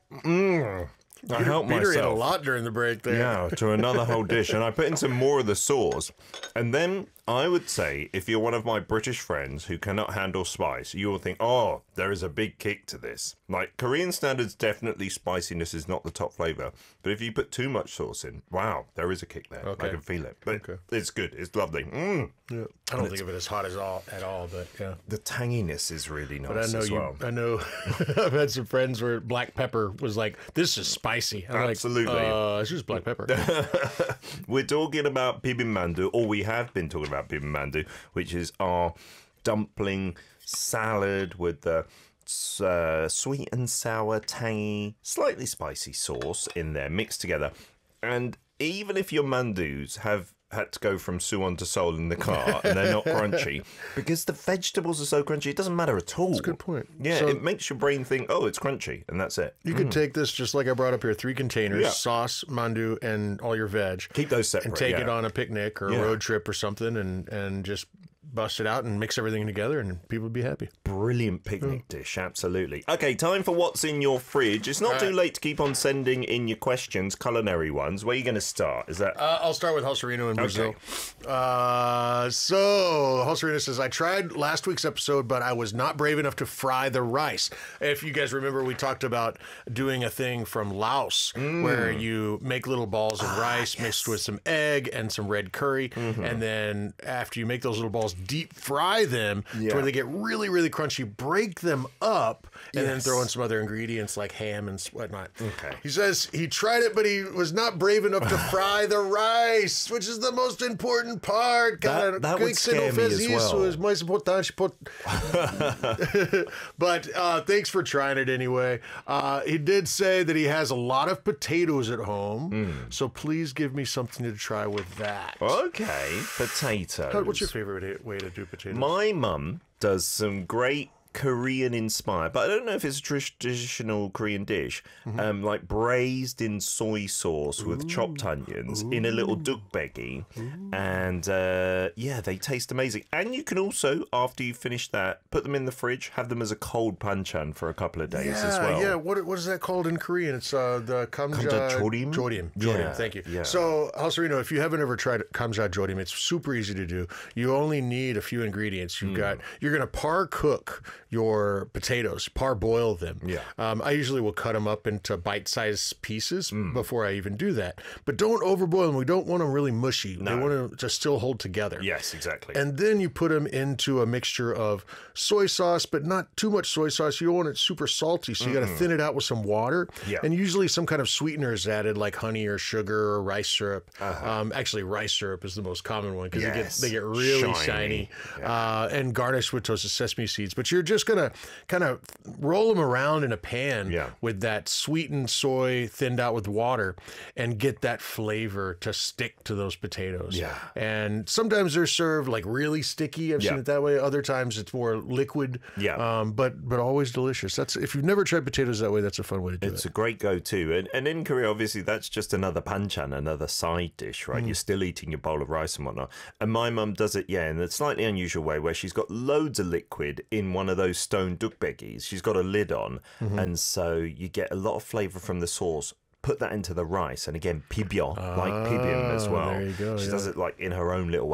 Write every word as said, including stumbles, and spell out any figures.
Mmm. I Peter, helped Peter ate a myself. lot during the break there. Yeah, to another whole dish. And I put in some more of the sauce. And then I would say, if you're one of my British friends who cannot handle spice, you will think, oh, there is a big kick to this. Like, Korean standards, definitely spiciness is not the top flavour. But if you put too much sauce in, wow, there is a kick there. Okay. I can feel it. But Okay. it's good. It's lovely. Mm. Yeah. I don't think of it as hot as all at all, but yeah. The tanginess is really nice But I know as you. well. I know. I've had some friends where black pepper was like, "This is spicy." I'm Absolutely. Like, uh, it's just black pepper. We're talking about bibimbap, or we have been talking about bibimbap, which is our dumpling salad with the uh, sweet and sour, tangy, slightly spicy sauce in there mixed together. And even if your mandus have had to go from Suwon to Seoul in the car and they're not crunchy, because the vegetables are so crunchy, it doesn't matter at all. That's a good point. Yeah, So- it makes your brain think, oh, it's crunchy, and that's it. You could take this just like I brought up here, three containers, Yeah. sauce, mandu, and all your veg. Keep those separate, and take yeah. it on a picnic or a Yeah. road trip or something, and and just bust it out and mix everything together, and people would be happy. Brilliant picnic dish, absolutely. Okay, time for what's in your fridge. It's not too late to keep on sending in your questions, culinary ones. Where are you going to start? Is that Uh, I'll start with Halserino in Brazil. Uh, so, Halserino says, I tried last week's episode, but I was not brave enough to fry the rice. If you guys remember, we talked about doing a thing from Laos where you make little balls of rice mixed with some egg and some red curry. And then after you make those little balls, deep fry them to Yeah. where they get really, really crunchy, break them up, and then Yes. throw in some other ingredients like ham and whatnot. Okay. He says he tried it, but he was not brave enough to fry the rice, which is the most important part. That- that would scare me as well. Is mais importante. Pot- but uh, thanks for trying it anyway. Uh, he did say that he has a lot of potatoes at home, Mm. so please give me something to try with that. okay? Potatoes. What's your favorite way to do potatoes? My mum does some great Korean inspired, but I don't know if it's a traditional Korean dish, um, like braised in soy sauce with chopped onions in a little dukbegi, and uh, yeah, they taste amazing. And you can also, after you finish that, put them in the fridge, have them as a cold panchan for a couple of days yeah, as well. yeah. What what is that called in Korean? It's uh, the kamja Kamja jorim? Jorim. Yeah, Jorim. Thank you. yeah. So, Halserino, if you haven't ever tried kamja jorim, it's super easy to do. You only need a few ingredients. You've Hmm. got you're going to par cook your potatoes, parboil them. Yeah. Um, I usually will cut them up into bite-sized pieces Hmm. before I even do that. But don't overboil them. We don't want them really mushy. They want them to still hold together. Yes, exactly. And then you put them into a mixture of soy sauce, but not too much soy sauce. You don't want it super salty, so you got to thin it out with some water. Yeah. And usually some kind of sweetener is added, like honey or sugar or rice syrup. Um, actually, rice syrup is the most common one because Yes. they get they get really Shiny. shiny. Uh, and garnished with toasted sesame seeds. But you're just gonna kind of roll them around in a pan Yeah. with that sweetened soy thinned out with water, and get that flavor to stick to those potatoes. Yeah. And sometimes they're served like really sticky. I've Yeah. seen it that way. Other times it's more liquid. Yeah. Um, but but always delicious. That's if you've never tried potatoes that way, that's a fun way to do It's it. a great go-to. And, and in Korea, obviously, that's just another banchan, another side dish, right? You're still eating your bowl of rice and whatnot. And my mum does it, yeah, in a slightly unusual way where she's got loads of liquid in one of those stone dukbegis. She's got a lid on. And so you get a lot of flavour from the sauce. Put that into the rice. And again, pibyeon, like pibim as well. there you go, She yeah. does it like in her own little way.